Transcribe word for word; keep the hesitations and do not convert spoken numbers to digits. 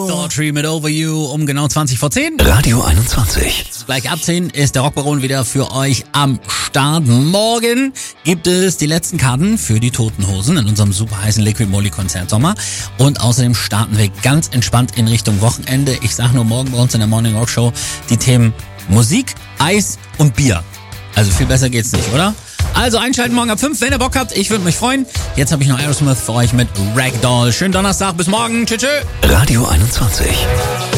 Daughtry mit Over You um genau zwanzig vor zehn. Radio einundzwanzig. Gleich ab zehn ist der Rockbaron wieder für euch am Start. Morgen gibt es die letzten Karten für die Toten Hosen in unserem super heißen Liquid Moly Konzert Sommer. Und außerdem starten wir ganz entspannt in Richtung Wochenende. Ich sag nur morgen bei uns in der Morning Rock Show die Themen Musik, Eis und Bier. Also viel besser geht's nicht, oder? Also einschalten morgen ab fünf, wenn ihr Bock habt. Ich würde mich freuen. Jetzt habe ich noch Aerosmith für euch mit Ragdoll. Schönen Donnerstag, bis morgen. Tschüss. Radio einundzwanzig.